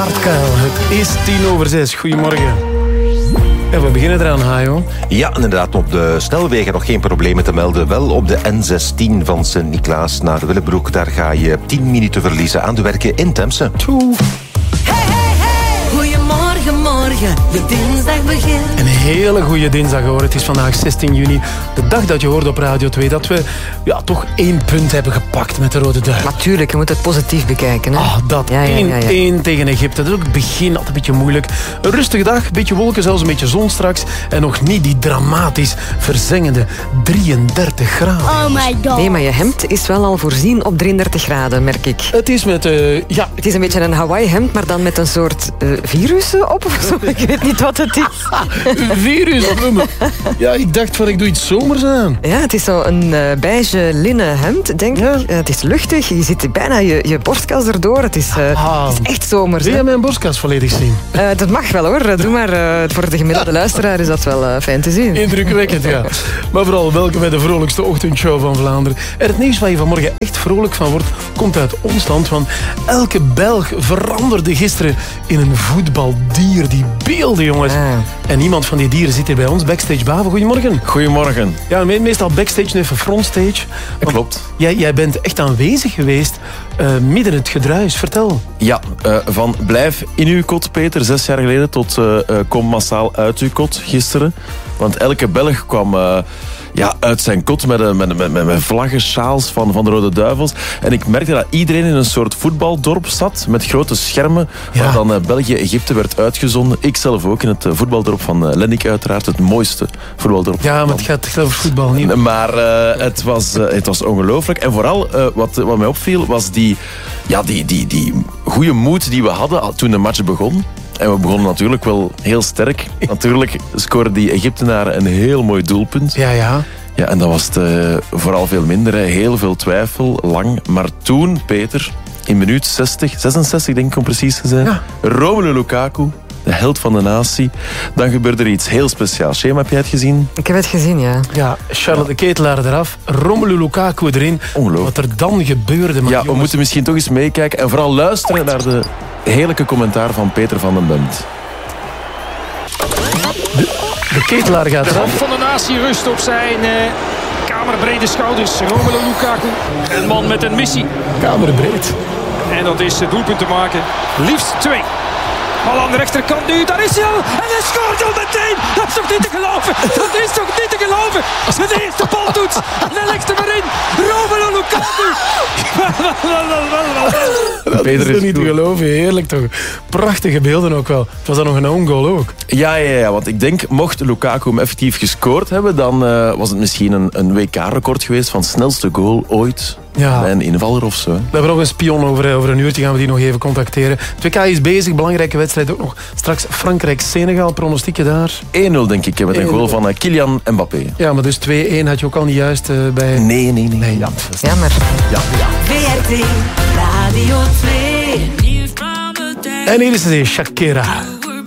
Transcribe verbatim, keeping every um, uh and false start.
Bart Kuil. Het is tien over zes. Goedemorgen. Ja, we beginnen eraan, Hajo. Ja, inderdaad, op de snelwegen nog geen problemen te melden. Wel op de N zestien van Sint-Niklaas naar Willebroek. Daar ga je tien minuten verliezen aan de werken in Temse. Toe. Hey, hey, hey. Goedemorgen, morgen. De dinsdag begint. Een hele goede dinsdag, hoor. Het is vandaag zestien juni. De dag dat je hoorde op Radio twee dat we ja, toch één punt hebben gepakt met de Rode Duivel. Natuurlijk, je moet het positief bekijken. Hè? Ah, dat ja, ja, ja, ja. één-één tegen Egypte. Dat is ook het begin altijd een beetje moeilijk. Een rustige dag, een beetje wolken, zelfs een beetje zon straks. En nog niet die dramatisch verzengende drieëndertig graden. Oh my god. Nee, maar je hemd is wel al voorzien op drieëndertig graden, merk ik. Het is met... Uh, ja. Het is een beetje een Hawaii-hemd, maar dan met een soort uh, virus op of zo. Ik weet niet wat het is. Een virus? Ja, ik dacht van ik doe iets zomers aan. Ja, het is zo een uh, beige linnen hemd, denk Ja. ik. Uh, het is luchtig, je ziet bijna je, je borstkas erdoor. Het is, uh, Ah. het is echt zomers. Wil Hè? jij mijn borstkas volledig zien? Uh, dat mag wel hoor, doe maar. Uh, voor de gemiddelde luisteraar is dat wel uh, fijn te zien. Indrukwekkend, ja. Maar vooral welkom bij de vrolijkste ochtendshow van Vlaanderen. En het nieuws waar je vanmorgen echt vrolijk van wordt, komt uit ons land. Want elke Belg veranderde gisteren in een voetbaldier. Die beelden, jongens. Ah. En iemand van die dieren zit hier bij ons, backstage. Bavo, goedemorgen. Goedemorgen. Ja, me- meestal backstage, even frontstage. Want Klopt. Jij, jij bent echt aanwezig geweest uh, midden het gedruis. Vertel. Ja, uh, van blijf in uw kot, Peter, zes jaar geleden, tot uh, uh, kom massaal uit uw kot gisteren. Want elke Belg kwam uh, ja, uit zijn kot met, uh, met, met, met, met vlaggen, sjaals van, van de Rode Duivels. En ik merkte dat iedereen in een soort voetbaldorp zat, met grote schermen, Ja. waar dan uh, België-Egypte werd uitgezonden. Ik zelf ook in het uh, voetbaldorp van uh, Lennik uiteraard, het mooiste voetbaldorp van Ja, maar land. het gaat echt over voetbal niet. Maar uh, het, was, uh, het was ongelooflijk. En vooral uh, wat, wat mij opviel was die, ja, die, die, die goede moed die we hadden al toen de match begon. En we begonnen natuurlijk wel heel sterk. Natuurlijk scoorden die Egyptenaren een heel mooi doelpunt. Ja, ja. Ja, en dan was het uh, vooral veel minder. Hè. Heel veel twijfel, lang. Maar toen, Peter, in minuut zestig, zesenzestig denk ik om precies te zijn, Ja. Romelu Lukaku, de held van de natie, dan gebeurde er iets heel speciaals. Shema, heb jij het gezien? Ik heb het gezien, ja. Ja, Charlotte de Ketelaar eraf, Romelu Lukaku erin. Ongelooflijk. Wat er dan gebeurde. Maar Ja, we jongens, moeten misschien toch eens meekijken en vooral luisteren naar de heerlijke commentaar van Peter van den Bemt. de Ketelaar gaat De eraf. hand van de natie rust op zijn uh, kamerbrede schouders. Romelu Lukaku, een man met een missie. Kamerbreed. En dat is het doelpunt te maken. Liefst twee. Bal aan de rechterkant nu, daar is hij al. En hij scoort al meteen. Dat is toch niet te geloven. Dat is toch niet te geloven. Zijn eerste baltoets. En hij legt hem erin. Romelu Lukaku. Dat Peter is is toch niet te goed. geloven. Heerlijk toch. Prachtige beelden ook wel. Het was dan nog een own goal ook. Ja, ja, ja, want ik denk, mocht Lukaku hem effectief gescoord hebben, dan uh, was het misschien een, een W K-record geweest van snelste goal ooit Ja. bij een invaller of zo. We hebben nog een spion over, over een uurtje. Gaan we die nog even contacteren. Het W K is bezig. Belangrijke wedstrijd ook nog. Straks Frankrijk-Senegal. Pronostieken daar. één nul denk ik, met een één nul. goal van uh, Kylian Mbappé. Ja, maar dus twee-één had je ook al niet juist uh, bij... Nee, nee, nee. Nee, ja. Jammer. V R T Radio twee. En hier is ze, Shakira.